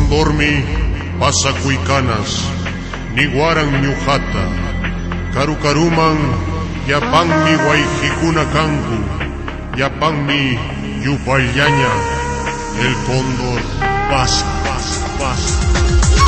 Condormi, pasacuicanas, niguaran ñujata, carucaruman, yapanmi guayjicuna cancu, yapanmi yupayaña, el cóndor pasa, pasa, pasa.